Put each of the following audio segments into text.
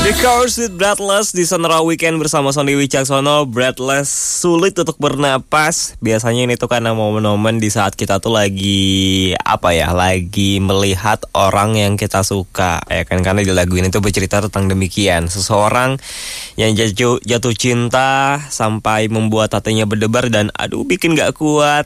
The Cars with Breathless di Sonora Weekend bersama Sony Wicaksono. Breathless, sulit untuk bernapas. Biasanya ini tuh karena momen-momen di saat kita tuh lagi lagi melihat orang yang kita suka, ya kan? Karena di lagu ini tuh bercerita tentang demikian. Seseorang yang jatuh cinta sampai membuat hatinya berdebar dan bikin gak kuat.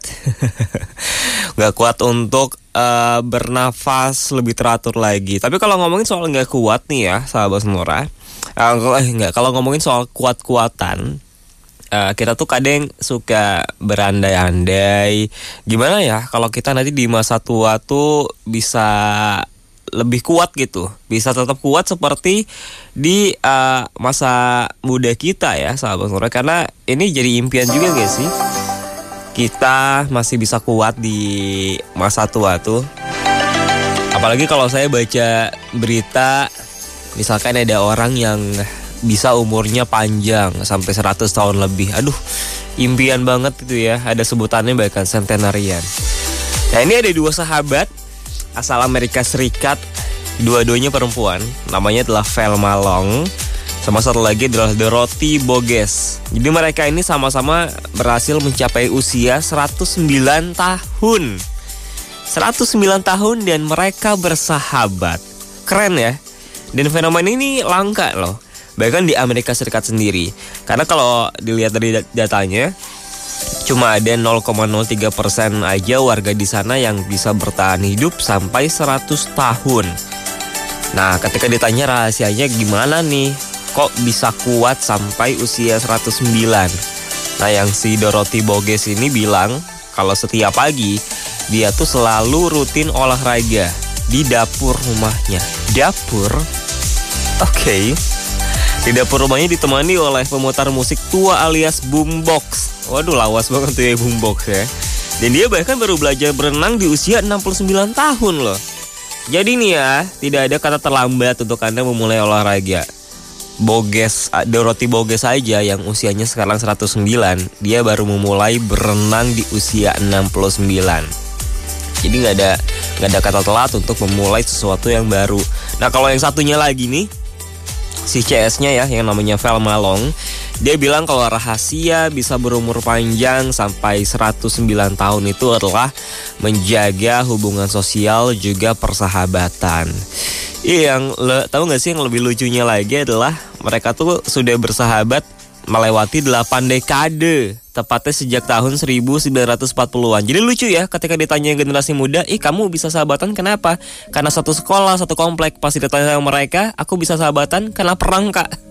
Gak kuat untuk bernafas lebih teratur lagi. Tapi kalau ngomongin soal nggak kuat nih ya, sahabat Sonora, kalau ngomongin soal kuat-kuatan, kita tuh kadang suka berandai-andai gimana ya kalau kita nanti di masa tua tuh bisa lebih kuat gitu, bisa tetap kuat seperti di masa muda kita ya, sahabat Sonora. Karena ini jadi impian juga gak sih? Kita masih bisa kuat di masa tua tuh. Apalagi kalau saya baca berita, misalkan ada orang yang bisa umurnya panjang sampai 100 tahun lebih. Impian banget itu ya. Ada sebutannya bahkan centenarian. Nah, ini ada dua sahabat asal Amerika Serikat, dua-duanya perempuan. Namanya adalah Velma Long, sama satu lagi adalah Dorothy Boges. Jadi mereka ini sama-sama berhasil mencapai usia 109 tahun. 109 tahun dan mereka bersahabat. Keren ya. Dan fenomena ini langka loh, bahkan di Amerika Serikat sendiri. Karena kalau dilihat dari datanya, cuma ada 0,03% aja warga di sana yang bisa bertahan hidup sampai 100 tahun. Nah, ketika ditanya rahasianya gimana nih, kok bisa kuat sampai usia 109? Nah, yang si Dorothy Boges ini bilang kalau setiap pagi dia tuh selalu rutin olahraga di dapur rumahnya. Dapur? Oke. Di dapur rumahnya ditemani oleh pemutar musik tua alias boombox. Waduh, lawas banget tuh ya boombox ya. Dan dia bahkan baru belajar berenang di usia 69 tahun loh. Jadi nih ya, tidak ada kata terlambat untuk Anda memulai olahraga. Dorothy Boges aja yang usianya sekarang 109, dia baru memulai berenang di usia 69. Jadi nggak ada kata telat untuk memulai sesuatu yang baru. Nah, kalau yang satunya lagi nih, si CS-nya ya, yang namanya Velma Long, dia bilang kalau rahasia bisa berumur panjang sampai 109 tahun itu adalah menjaga hubungan sosial juga persahabatan. Yang tahu nggak sih yang lebih lucunya lagi adalah mereka tuh sudah bersahabat melewati 8 dekade, tepatnya sejak tahun 1940-an. Jadi lucu ya ketika ditanya generasi muda, kamu bisa sahabatan kenapa? Karena satu sekolah, satu komplek. Pas ditanya sama mereka, aku bisa sahabatan karena perang, Kak.